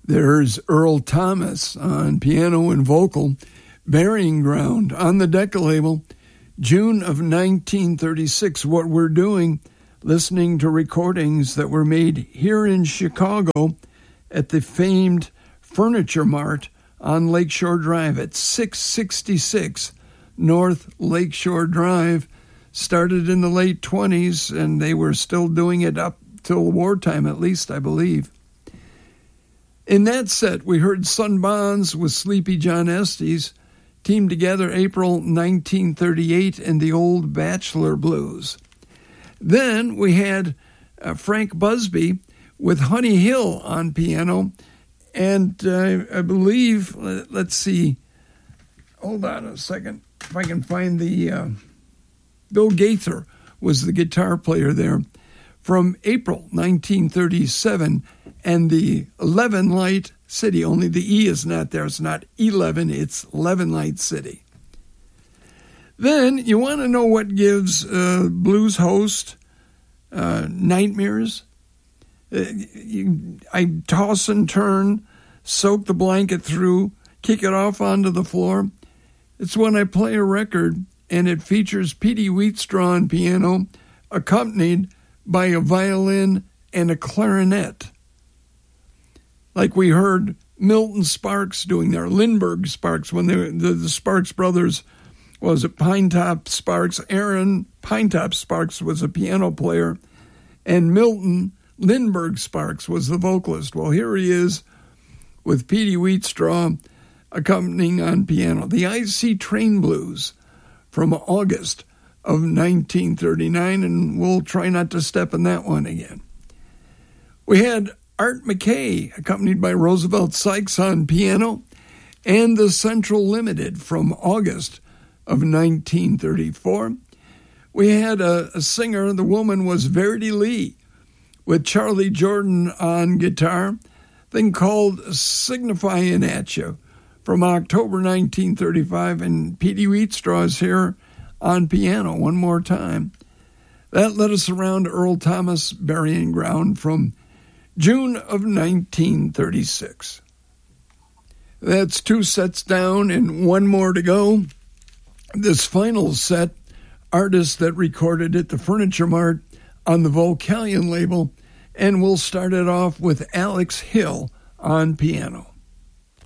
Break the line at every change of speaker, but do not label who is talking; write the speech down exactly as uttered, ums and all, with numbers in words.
There's Earl Thomas on piano and vocal, Burying Ground on the Decca label, June of nineteen thirty-six. What we're doing, listening to recordings that were made here in Chicago at the famed Furniture Mart on Lakeshore Drive at six sixty-six North Lakeshore Drive. Started in the late twenties, and they were still doing it up till wartime, at least, I believe. In that set, we heard Sun Bonds with Sleepy John Estes, teamed together April nineteen thirty-eight, and the Old Bachelor Blues. Then we had uh, Frank Busby with Honey Hill on piano, and uh, I believe, let's see, hold on a second, if I can find the, uh, Bill Gaither was the guitar player there, from April nineteen thirty-seven, and the Eleven Light City, only the E is not there, it's not eleven, it's Eleven Light City. Then, you want to know what gives uh, blues host uh, nightmares? Uh, you, I toss and turn, soak the blanket through, kick it off onto the floor. It's when I play a record and it features Petey Wheatstraw on piano, accompanied by a violin and a clarinet. Like we heard Milton Sparks doing there, Lindbergh Sparks, when they, the, the Sparks brothers, was it Pinetop Sparks? Aaron Pinetop Sparks was a piano player, and Milton Lindbergh Sparks was the vocalist. Well, here he is with Petey Wheatstraw accompanying on piano. The I C Train Blues from August of nineteen thirty-nine, and we'll try not to step in that one again. We had Art McKay, accompanied by Roosevelt Sykes on piano, and the Central Limited from August of nineteen thirty-four. We had a, a singer, the woman was Verdi Lee, with Charlie Jordan on guitar, thing called Signifying At You from October nineteen thirty-five, and Petey Wheatstraw is here on piano one more time. That led us around Earl Thomas, Burying Ground from June of nineteen thirty-six. That's two sets down and one more to go. This final set, artists that recorded at the Furniture Mart on the Vocalion label, and we'll start it off with Alex Hill on piano.